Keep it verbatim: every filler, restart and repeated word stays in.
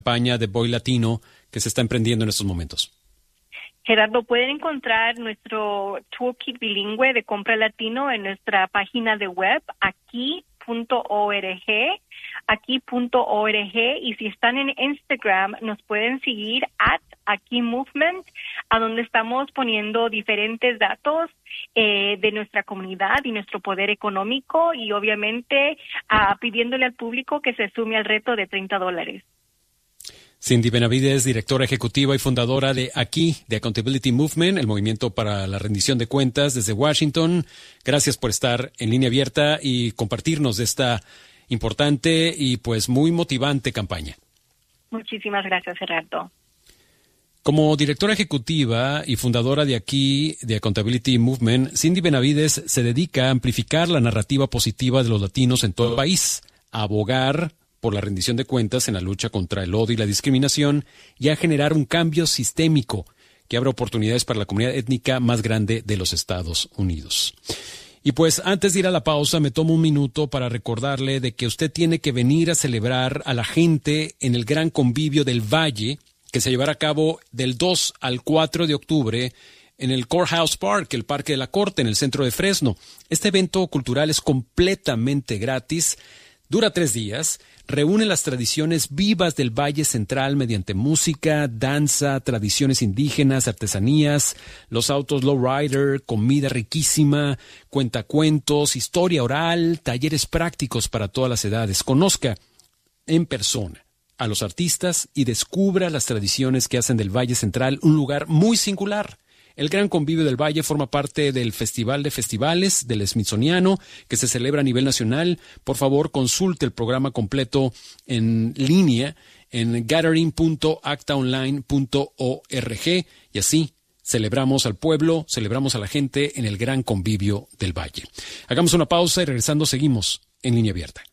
campaña de Voy Latino que se está emprendiendo en estos momentos? Gerardo, pueden encontrar nuestro toolkit bilingüe de compra latino en nuestra página de web, aquí punto org, aquí punto org, y si están en Instagram, nos pueden seguir at Aquí Movement, a donde estamos poniendo diferentes datos eh, de nuestra comunidad y nuestro poder económico, y obviamente uh, pidiéndole al público que se sume al reto de treinta dólares. Cindy Benavides, directora ejecutiva y fundadora de Aquí, de Accountability Movement, el movimiento para la rendición de cuentas desde Washington. Gracias por estar en Línea Abierta y compartirnos de esta importante y pues muy motivante campaña. Muchísimas gracias, Gerardo. Como directora ejecutiva y fundadora de Aquí, de Accountability Movement, Cindy Benavides se dedica a amplificar la narrativa positiva de los latinos en todo el país, a abogar por la rendición de cuentas en la lucha contra el odio y la discriminación y a generar un cambio sistémico que abra oportunidades para la comunidad étnica más grande de los Estados Unidos. Y pues antes de ir a la pausa me tomo un minuto para recordarle de que usted tiene que venir a celebrar a la gente en el gran convivio del Valle que se llevará a cabo del dos al cuatro de octubre en el Courthouse Park, el Parque de la Corte, en el centro de Fresno. Este evento cultural es completamente gratis, dura tres días, reúne las tradiciones vivas del Valle Central mediante música, danza, tradiciones indígenas, artesanías, los autos lowrider, comida riquísima, cuentacuentos, historia oral, talleres prácticos para todas las edades. Conozca en persona a los artistas y descubra las tradiciones que hacen del Valle Central un lugar muy singular. El Gran Convivio del Valle forma parte del Festival de Festivales del Smithsoniano que se celebra a nivel nacional. Por favor, consulte el programa completo en línea en gathering punto acta online punto org y así celebramos al pueblo, celebramos a la gente en el Gran Convivio del Valle. Hagamos una pausa y regresando seguimos en Línea Abierta.